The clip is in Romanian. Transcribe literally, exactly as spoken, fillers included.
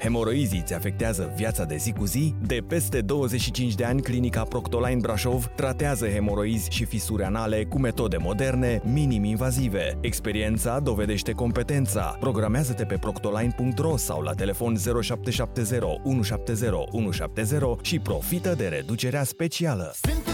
Hemoroizii îți afectează viața de zi cu zi? De peste douăzeci și cinci de ani, clinica Proctoline Brașov tratează hemoroizi și fisuri anale cu metode moderne, minim-invazive. Experiența dovedește competența. Programează-te pe proctoline punct ro sau la telefon zero șapte șapte zero unu șapte zero unu șapte zero și profită de reducerea specială.